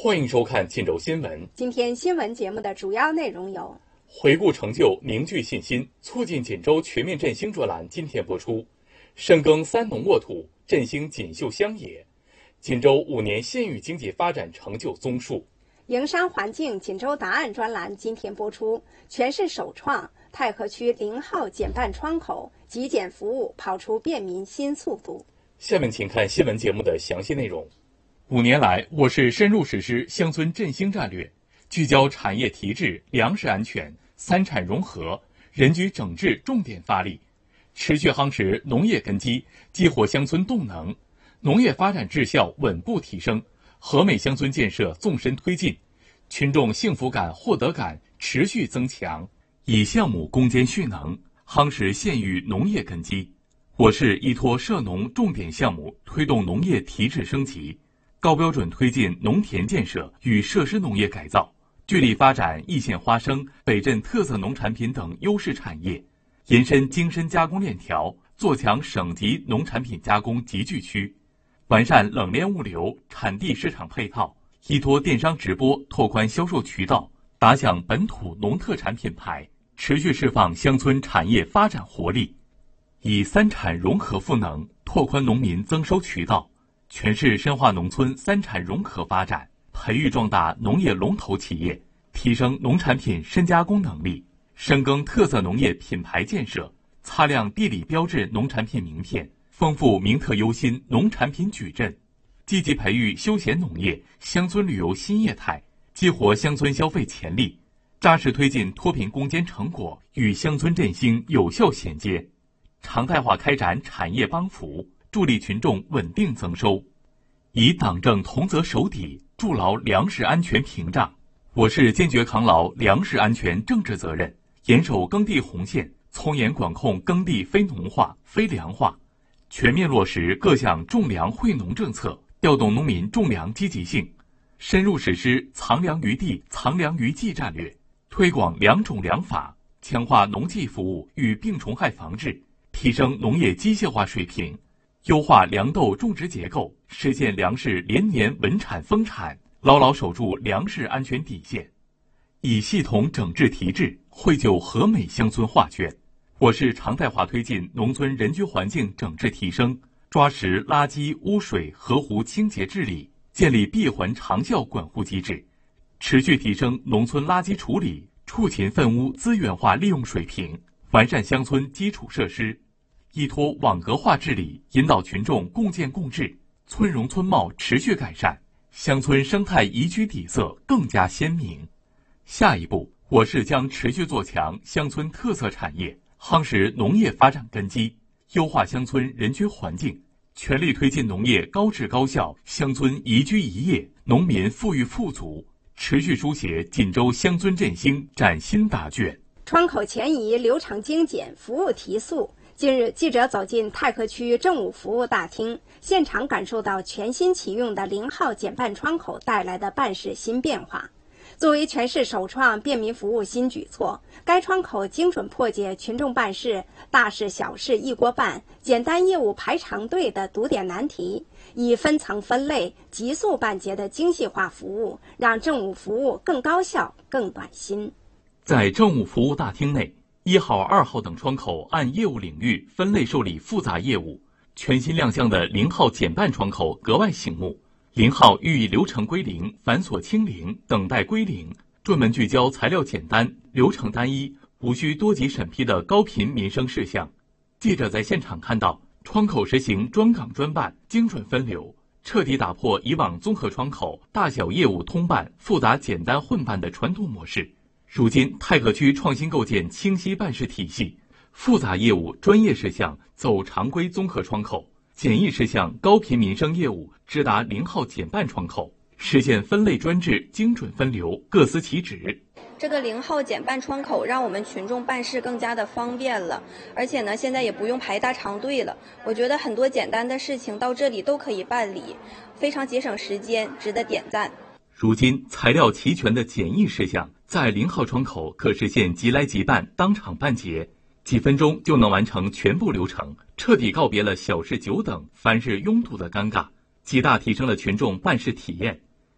欢迎收看晋州新闻。 今天新闻节目的主要内容有： 回顾成就，凝聚信心，促进锦州全面振兴专栏今天播出；深耕三农沃土，振兴锦绣乡野；锦州5年县域经济发展成就综述。 营商环境锦州答案专栏今天播出，全市首创太和区0号减半窗口，极简服务跑出便民新速度。 下面请看新闻节目的详细内容。5年来，我市深入实施乡村振兴战略，聚焦产业提质、粮食安全、三产融合、人居整治重点发力，持续夯实农业根基，激活乡村动能，农业发展质效稳步提升，和美乡村建设纵深推进，群众幸福感、获得感持续增强，以项目攻坚蓄能，夯实县域农业根基。我市依托涉农重点项目，推动农业提质升级，高标准推进农田建设与设施农业改造，聚力发展易县花生、北镇特色农产品等优势产业，延伸精深加工链条，做强省级农产品加工集聚区，完善冷链物流、产地市场配套，依托电商直播拓宽销售渠道，打响本土农特产品牌，持续释放乡村产业发展活力，以三产融合赋能，拓宽农民增收渠道，全市深化农村三产融合发展，培育壮大农业龙头企业，提升农产品深加工能力，深耕特色农业品牌建设，擦亮地理标志农产品名片，丰富名特优新农产品矩阵，积极培育休闲农业、乡村旅游新业态，激活乡村消费潜力，扎实推进脱贫攻坚成果与乡村振兴有效衔接，常态化开展产业帮扶，助力群众稳定增收，以党政同责守底，筑牢粮食安全屏障。我市坚决扛牢粮食安全政治责任，严守耕地红线，从严管控耕地非农化、非粮化，全面落实各项种粮惠农政策，调动农民种粮积极性，深入实施藏粮于地、藏粮于技战略，推广良种良法，强化农技服务与病虫害防治，提升农业机械化水平，优化粮豆种植结构，实现粮食连年稳产丰产，牢牢守住粮食安全底线，以系统整治提质，绘就和美乡村画卷。我市常态化推进农村人居环境整治提升，抓实垃圾、污水、河湖清洁治理，建立闭环长效管护机制，持续提升农村垃圾处理、畜禽粪污资源化利用水平，完善乡村基础设施，依托网格化治理，引导群众共建共治，村容村貌持续改善，乡村生态宜居底色更加鲜明。下一步，我市将持续做强乡村特色产业，夯实农业发展根基，优化乡村人居环境，全力推进农业高质高效、乡村宜居宜业、农民富裕富足，持续书写锦州乡村振兴崭新答卷。 窗口前移，流程精简，服务提速。近日，记者走进太和区政务服务大厅，现场感受到全新启用的0号减半窗口带来的办事新变化。作为全市首创便民服务新举措，该窗口精准破解群众办事大事小事一锅办、简单业务排长队的堵点难题，以分层分类、急速办结的精细化服务，让政务服务更高效、更暖心。 在政务服务大厅内，1号、2号等窗口按业务领域分类受理复杂业务，全新亮相的0号减半窗口格外醒目。0号寓意流程归零、繁琐清零、等待归零，专门聚焦材料简单、流程单一、无需多级审批的高频民生事项。记者在现场看到，窗口实行专岗专办、精准分流，彻底打破以往综合窗口大小业务通办、复杂简单混办的传统模式。如今，太和区创新构建清晰办事体系，复杂业务、专业事项走常规综合窗口，简易事项、高频民生业务直达0号减半窗口，实现分类专制、精准分流，各司其职。 这个0号减半窗口让我们群众办事更加的方便了，而且呢，现在也不用排大长队了。我觉得很多简单的事情到这里都可以办理，非常节省时间，值得点赞。 如今，材料齐全的简易事项在0号窗口可实现即来即办、当场办结，几分钟就能完成全部流程，彻底告别了小事久等、凡事拥堵的尴尬，极大提升了群众办事体验，